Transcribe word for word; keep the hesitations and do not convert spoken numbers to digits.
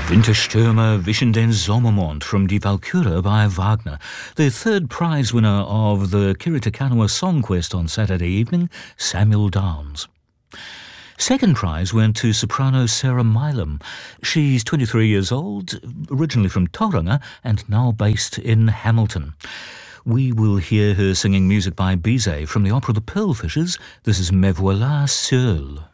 Winterstürmer wischen den Sommermond from Die Walküre by Wagner, the third prize winner of the Kirita Kanawha Song Quest on Saturday evening, Samuel Downs. Second prize went to soprano Sarah Milam. She's twenty-three years old, originally from Tauranga and now based in Hamilton. We will hear her singing music by Bizet from the opera The Pearl Fishers. This is Me Voilà Seul.